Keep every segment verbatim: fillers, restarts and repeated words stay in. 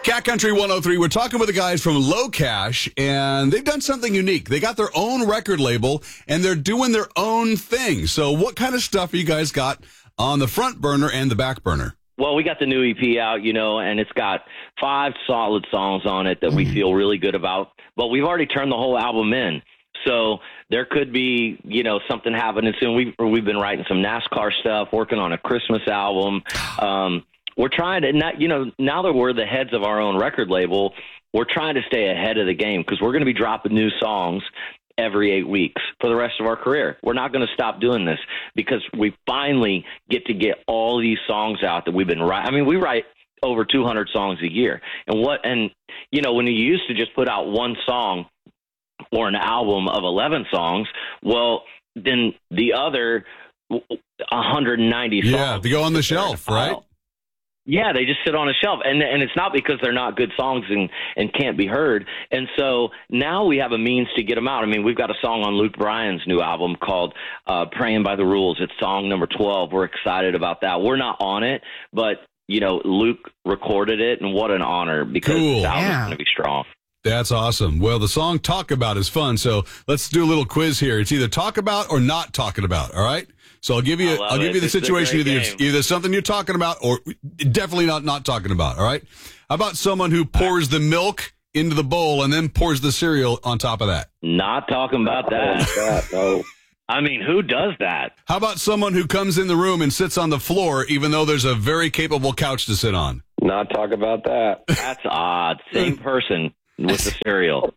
Cat Country one oh three, we're talking with the guys from Low Cash, and they've done something unique. They got their own record label, and they're doing their own thing. So what kind of stuff you guys got on the front burner and the back burner? Well, we got the new E P out, you know, and it's got five solid songs on it that we feel really good about. But we've already turned the whole album in. So there could be, you know, something happening soon. We've, we've been writing some NASCAR stuff, working on a Christmas album. Um, we're trying to, not, you know, now that we're the heads of our own record label, we're trying to stay ahead of the game because we're going to be dropping new songs every eight weeks for the rest of our career. We're not going to stop doing this because we finally get to get all these songs out that we've been writing. I mean, we write over two hundred songs a year. And what, and, you know, when you used to just put out one song or an album of eleven songs, well, then the other one hundred ninety songs. Yeah, they go on the shelf, right? Yeah, they just sit on a shelf, and and it's not because they're not good songs and, and can't be heard. And so now we have a means to get them out. I mean, we've got a song on Luke Bryan's new album called uh, Praying by the Rules. It's song number twelve. We're excited about that. We're not on it, but, you know, Luke recorded it, and what an honor because cool. the album's Yeah. going to be strong. That's awesome. Well, the song Talk About is fun, so let's do a little quiz here. It's either talk about or not talking about, all right? So I'll give you I'll give it. you the It's a situation great either, game. either something you're talking about or definitely not not talking about, all right? How about someone who pours the milk into the bowl and then pours the cereal on top of that? Not talking about that. No. I mean, who does that? How about someone who comes in the room and sits on the floor even though there's a very capable couch to sit on? Not talk about that. That's odd. Same person with the cereal.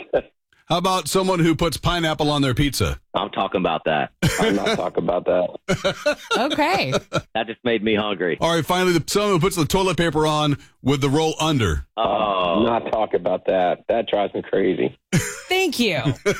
How about someone who puts pineapple on their pizza? I'm talking about that. I'm not talking about that. Okay. That just made me hungry. All right, finally, the, someone who puts the toilet paper on with the roll under. Oh, Not talk about that. That drives me crazy. Thank you.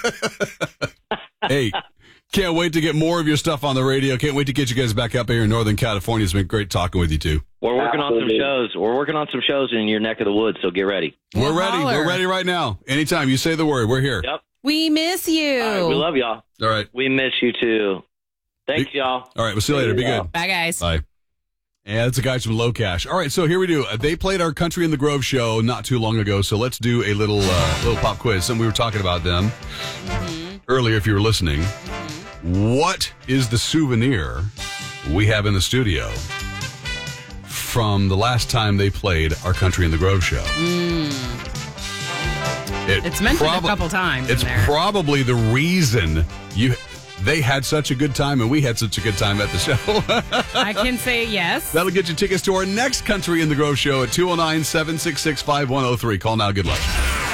Hey, can't wait to get more of your stuff on the radio. Can't wait to get you guys back up here in Northern California. It's been great talking with you, too. we're working Absolutely. on some shows. We're working on some shows in your neck of the woods, so get ready. We're Well, ready. holler. We're ready right now. Anytime you say the word, we're here. Yep. We miss you. All right, we love y'all. All right. We miss you, too. Thanks, y'all. All right. We'll see you later. Be Yeah. good. Bye, guys. Bye. Yeah, that's the guys from Low Cash. All right, so here we do. Uh, They played our Country in the Grove show not too long ago, so let's do a little uh, little pop quiz. And we were talking about them earlier if you were listening. What is the souvenir we have in the studio from the last time they played our Country in the Grove show? It It's mentioned prob- a couple times It's in there. probably the reason you they had such a good time and we had such a good time at the show. I can say yes. That'll get you tickets to our next Country in the Grove show at two oh nine, seven six six, five one oh three. Call now. Good luck.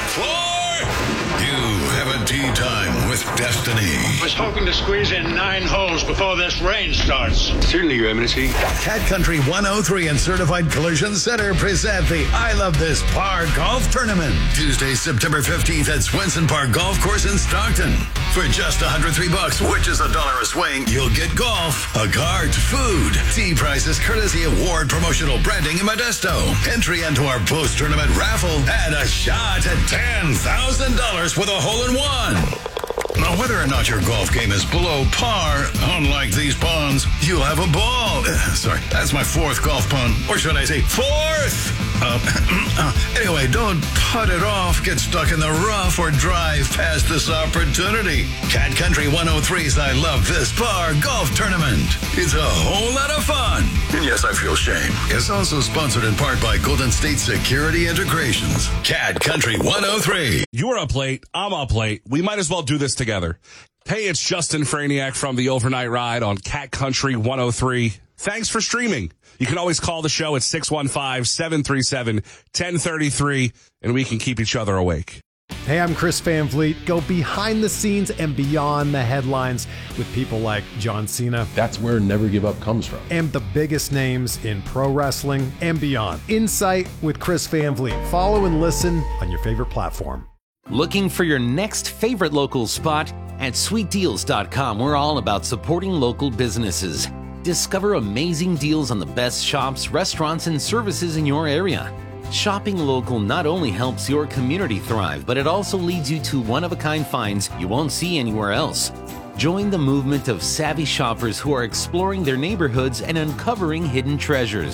You have a tea time with Destiny. I was hoping to squeeze in nine holes before this rain starts. Certainly, Your Eminency. Cat Country one oh three and Certified Collision Center present the I Love This Par Golf Tournament. Tuesday, September fifteenth at Swenson Park Golf Course in Stockton. For just one hundred three bucks, which is a dollar a swing, you'll get golf, a cart, food, tea prices, courtesy award, promotional branding in Modesto, entry into our post-tournament raffle, and a shot at ten thousand dollars with a hole-in-one. Now, whether or not your golf game is below par, unlike these ponds, you'll have a ball. Uh, sorry, that's my fourth golf pun. Or should I say fourth? Uh, uh, anyway, don't putt it off, get stuck in the rough, or drive past this opportunity. Cat Country one oh three's I Love This Par Golf Tournament. It's a whole lot of fun. And yes, I feel shame. It's also sponsored in part by Golden State Security Integrations. Cat Country one oh three. You're up late. I'm up late. We might as well do this together. Hey, it's Justin Franiak from the Overnight Ride on Cat Country one oh three. Thanks for streaming. You can always call the show at six one five, seven three seven, one zero three three, and we can keep each other awake. Hey, I'm Chris Van Vliet. Go behind the scenes and beyond the headlines with people like John Cena. That's where Never Give Up comes from. And the biggest names in pro wrestling and beyond. Insight with Chris Van Vliet. Follow and listen on your favorite platform. Looking for your next favorite local spot? At sweet deals dot com, we're all about supporting local businesses. Discover amazing deals on the best shops, restaurants, and services in your area. Shopping local not only helps your community thrive, but it also leads you to one-of-a-kind finds you won't see anywhere else. Join the movement of savvy shoppers who are exploring their neighborhoods and uncovering hidden treasures.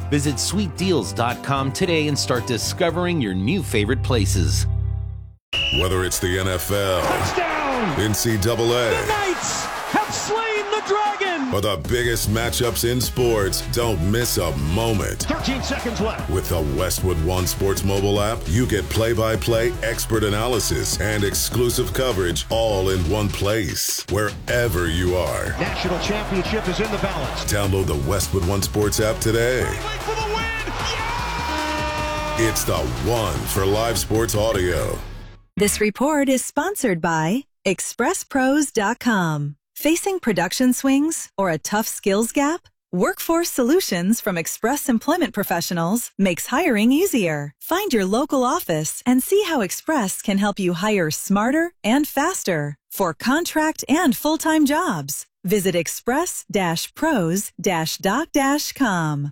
Visit sweet deals dot com today and start discovering your new favorite places. Whether it's the N F L, Touchdown! N C double A, The Knights have slain the dragon! or the biggest matchups in sports, don't miss a moment. thirteen seconds left. With the Westwood One Sports mobile app, you get play-by-play expert analysis and exclusive coverage all in one place, wherever you are. National championship is in the balance. Download the Westwood One Sports app today. For the win! Yeah! It's the one for live sports audio. This report is sponsored by Express Pros dot com. Facing production swings or a tough skills gap? Workforce Solutions from Express Employment Professionals makes hiring easier. Find your local office and see how Express can help you hire smarter and faster for contract and full-time jobs. Visit express dash pros dash doc dash com.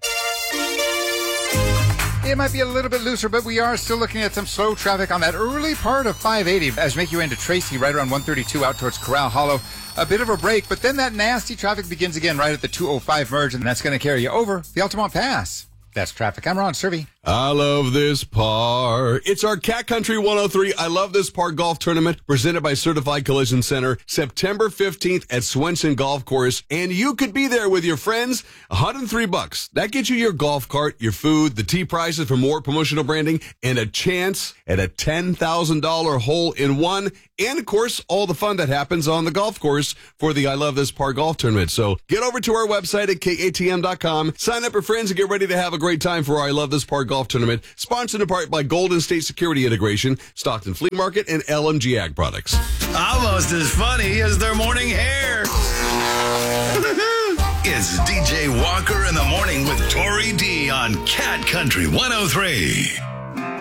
It might be a little bit looser, but we are still looking at some slow traffic on that early part of five eighty as you make your way into Tracy right around one thirty-two out towards Corral Hollow. A bit of a break, but then that nasty traffic begins again right at the two oh five merge, and that's going to carry you over the Altamont Pass. That's traffic. I'm Ron Servey. I love this par. It's our Cat Country one oh three I Love This Par golf tournament presented by Certified Collision Center, September fifteenth at Swenson Golf Course. And you could be there with your friends. one hundred three bucks. That gets you your golf cart, your food, the tee prices for more promotional branding, and a chance at a ten thousand dollars hole in one. And of course, all the fun that happens on the golf course for the I Love This Par golf tournament. So get over to our website at K A T M dot com, sign up your friends, and get ready to have a great time for our I Love This Par golf tournament, sponsored in part by Golden State Security Integration, Stockton Flea Market, and L M G Ag Products. Almost as funny as their morning hair. It's D J Walker in the morning with Tori D on Cat Country one oh three.